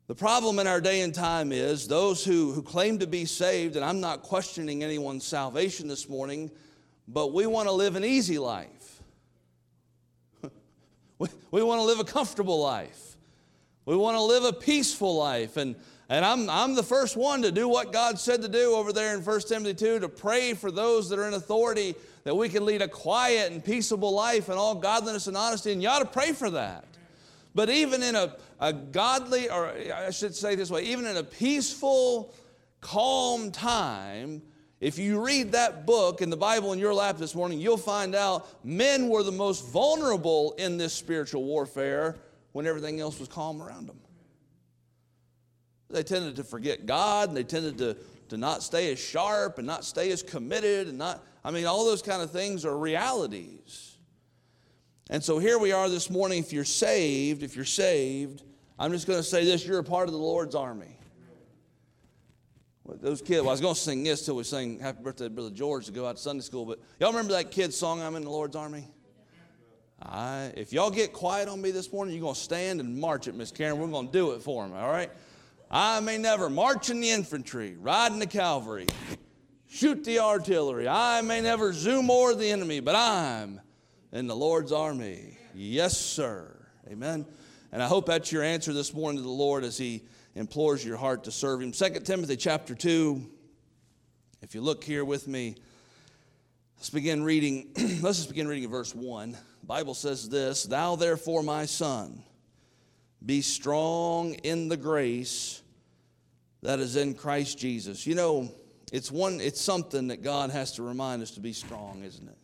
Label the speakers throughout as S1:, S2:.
S1: The problem in our day and time is those who claim to be saved, and I'm not questioning anyone's salvation this morning, but we want to live an easy life. We want to live a comfortable life. We want to live a peaceful life. And I'm the first one to do what God said to do over there in 1 Timothy 2, to pray for those that are in authority, that we can lead a quiet and peaceable life in all godliness and honesty, and you ought to pray for that. But even in a godly, or I should say this way, even in a peaceful, calm time, if you read that book in the Bible in your lap this morning, you'll find out men were the most vulnerable in this spiritual warfare when everything else was calm around them. They tended to forget God, and they tended to not stay as sharp and not stay as committed, and all those kind of things are realities. And so here we are this morning. If you're saved, I'm just going to say this: you're a part of the Lord's army. Those kids, I was going to sing this till we sang Happy Birthday to Brother George to go out to Sunday school, but y'all remember that kid's song, I'm in the Lord's army? If y'all get quiet on me this morning, you're going to stand and march it, Miss Karen. We're going to do it for him, all right? I may never march in the infantry, ride in the cavalry, shoot the artillery. I may never zoom o'er the enemy, but I'm in the Lord's army. Yes, sir. Amen. And I hope that's your answer this morning to the Lord as He implores your heart to serve Him. 2 Timothy chapter 2. If you look here with me, let's begin reading. Let's just begin reading at verse 1. The Bible says this: Thou therefore, my son, be strong in the grace that is in Christ Jesus. You know, it's something that God has to remind us to be strong, isn't it?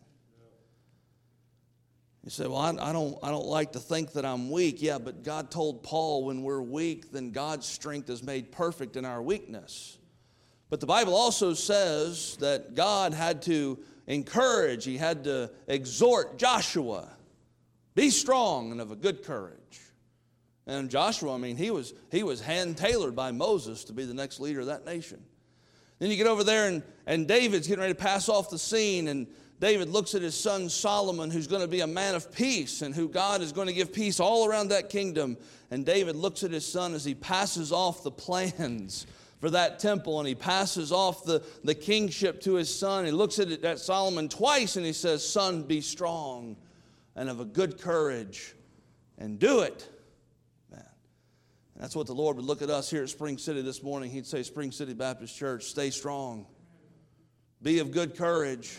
S1: You say, well, I don't like to think that I'm weak. Yeah, but God told Paul when we're weak, then God's strength is made perfect in our weakness. But the Bible also says that God had to encourage, He had to exhort Joshua, be strong and of a good courage. And Joshua, he was hand-tailored by Moses to be the next leader of that nation. Then you get over there and David's getting ready to pass off the scene, and David looks at his son Solomon, who's going to be a man of peace and who God is going to give peace all around that kingdom. And David looks at his son as he passes off the plans for that temple, and he passes off the kingship to his son. He looks at Solomon twice and he says, son, be strong and of a good courage and do it. Man, and that's what the Lord would look at us here at Spring City this morning. He'd say, Spring City Baptist Church, stay strong. Be of good courage.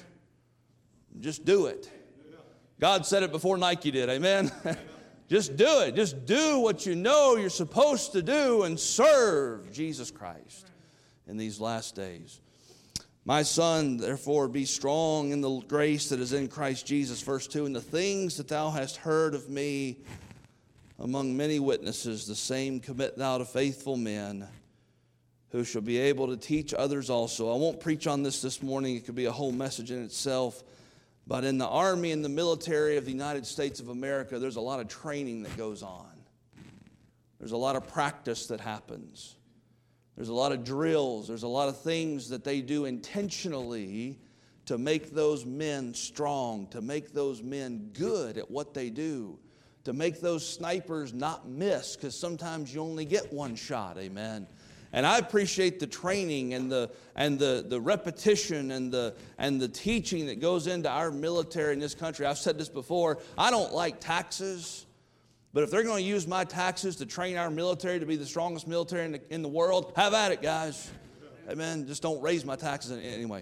S1: Just do it. God said it before Nike did, amen? Just do it. Just do what you know you're supposed to do and serve Jesus Christ in these last days. My son, therefore, be strong in the grace that is in Christ Jesus. Verse 2, and the things that thou hast heard of me among many witnesses, the same commit thou to faithful men who shall be able to teach others also. I won't preach on this morning. It could be a whole message in itself. But in the Army and the military of the United States of America, there's a lot of training that goes on. There's a lot of practice that happens. There's a lot of drills. There's a lot of things that they do intentionally to make those men strong, to make those men good at what they do, to make those snipers not miss, because sometimes you only get one shot, amen. And I appreciate the training and the repetition and the teaching that goes into our military in this country. I've said this before. I don't like taxes, but if they're going to use my taxes to train our military to be the strongest military in the world, have at it, guys. Amen. Just don't raise my taxes anyway.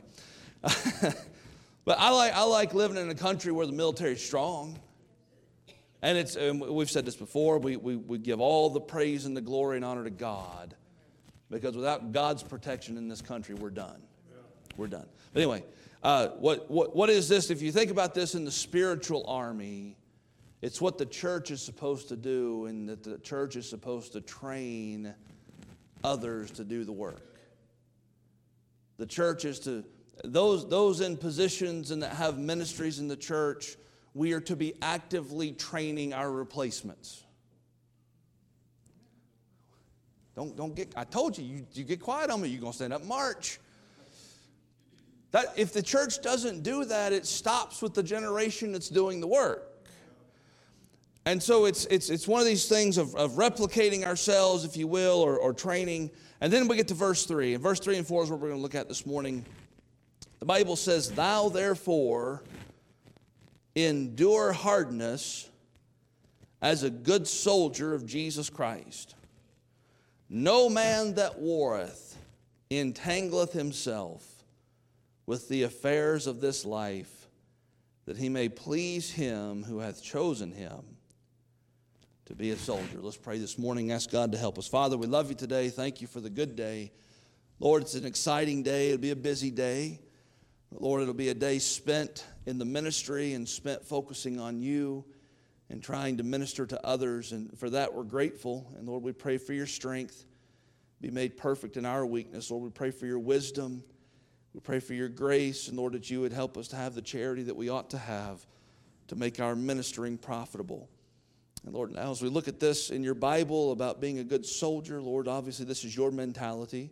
S1: But I like living in a country where the military is strong. And we've said this before. We give all the praise and the glory and honor to God. Because without God's protection in this country, we're done. We're done. But anyway, what is this? If you think about this in the spiritual army, it's what the church is supposed to do, and that the church is supposed to train others to do the work. The church is to, those in positions and that have ministries in the church, we are to be actively training our replacements. Don't get, I told you, you get quiet on me, you're going to stand up and march. That, if the church doesn't do that, it stops with the generation that's doing the work. And so it's one of these things of replicating ourselves, if you will, or training. And then we get to verse 3. And verse 3 and 4 is what we're going to look at this morning. The Bible says, "Thou therefore endure hardness as a good soldier of Jesus Christ. No man that warreth entangleth himself with the affairs of this life, that he may please him who hath chosen him to be a soldier." Let's pray this morning. Ask God to help us. Father, we love you today. Thank you for the good day. Lord, it's an exciting day. It'll be a busy day. Lord, it'll be a day spent in the ministry and spent focusing on you and trying to minister to others. And for that, we're grateful. And Lord, we pray for your strength. Be made perfect in our weakness. Lord, we pray for your wisdom. We pray for your grace. And Lord, that you would help us to have the charity that we ought to have to make our ministering profitable. And Lord, now as we look at this in your Bible about being a good soldier, Lord, obviously this is your mentality.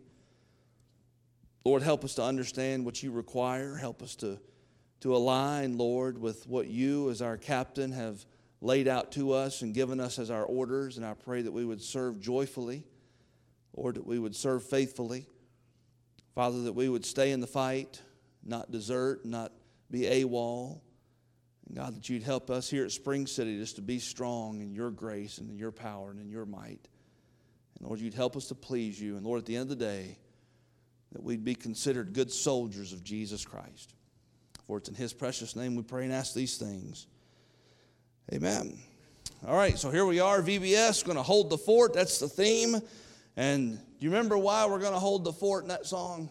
S1: Lord, help us to understand what you require. Help us to align, Lord, with what you as our captain have laid out to us and given us as our orders. And I pray that we would serve joyfully, Lord, that we would serve faithfully. Father, that we would stay in the fight, not desert, not be AWOL. And God, that you'd help us here at Spring City just to be strong in your grace and in your power and in your might. And Lord, you'd help us to please you. And Lord, at the end of the day, that we'd be considered good soldiers of Jesus Christ. For it's in his precious name we pray and ask these things. Amen. All right, so here we are, VBS, going to hold the fort. That's the theme. And do you remember why we're going to hold the fort in that song?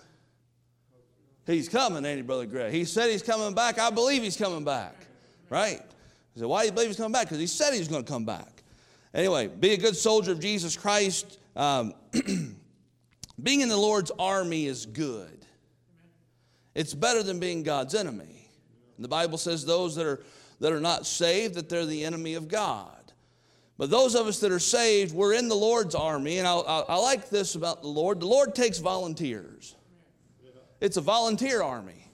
S1: He's coming, ain't he, Brother Greg? He said he's coming back. I believe he's coming back. Right? I said, why do you believe he's coming back? Because he said he's going to come back. Anyway, be a good soldier of Jesus Christ. Being in the Lord's army is good. It's better than being God's enemy. And the Bible says those that are not saved, that they're the enemy of God. But those of us that are saved, we're in the Lord's army. And I like this about the Lord. The Lord takes volunteers. It's a volunteer army.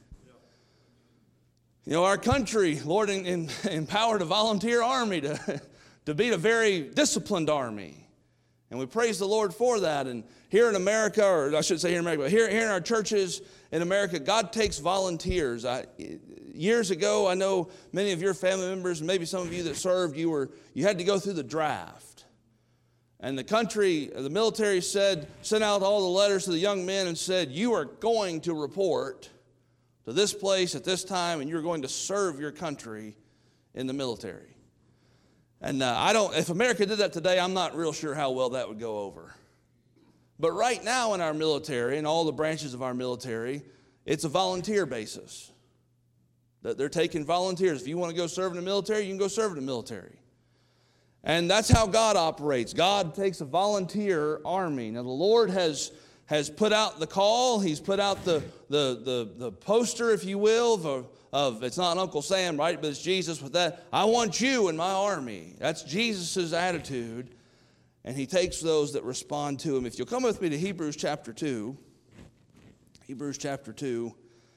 S1: You know, our country, Lord, empowered a volunteer army to be a very disciplined army. And we praise the Lord for that. And here in America, or I should say here in America, but here in our churches in America, God takes volunteers. Years ago, I know many of your family members, and maybe some of you that served, you had to go through the draft. And the military sent out all the letters to the young men and said, you are going to report to this place at this time, and you're going to serve your country in the military. And if America did that today, I'm not real sure how well that would go over. But right now in our military, in all the branches of our military, it's a volunteer basis. That they're taking volunteers. If you want to go serve in the military, you can go serve in the military. And that's how God operates. God takes a volunteer army. Now the Lord has put out the call. He's put out the poster, if you will, of it's not Uncle Sam, right? But it's Jesus with that. I want you in my army. That's Jesus' attitude. And he takes those that respond to him. If you'll come with me to Hebrews chapter 2. Hebrews chapter 2.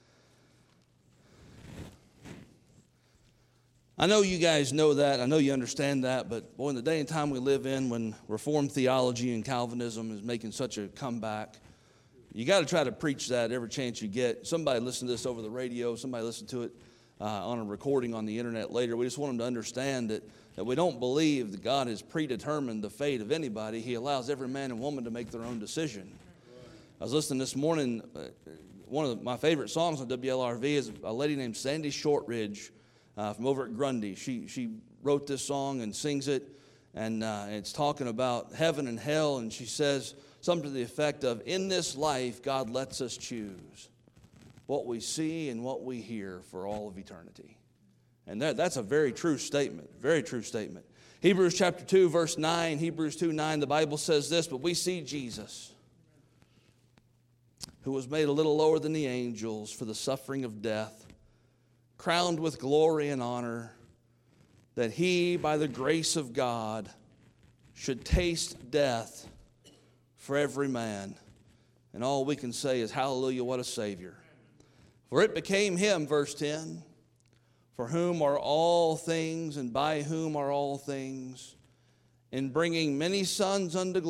S1: I know you guys know that. I know you understand that. But boy, in the day and time we live in, when Reformed theology and Calvinism is making such a comeback, you got to try to preach that every chance you get. Somebody listen to this over the radio. Somebody listen to it on a recording on the internet later. We just want them to understand that we don't believe that God has predetermined the fate of anybody. He allows every man and woman to make their own decision. I was listening this morning. One of my favorite songs on WLRV is a lady named Sandy Shortridge from over at Grundy. She wrote this song and sings it, and it's talking about heaven and hell, and she says something to the effect of, in this life, God lets us choose what we see and what we hear for all of eternity. And that's a very true statement, very true statement. Hebrews chapter 2, verse 9, Hebrews 2:9, the Bible says this, but we see Jesus, who was made a little lower than the angels for the suffering of death, crowned with glory and honor, that he, by the grace of God, should taste death for every man. And all we can say is, hallelujah, what a Savior. For it became him, verse 10, for whom are all things and by whom are all things, in bringing many sons unto glory,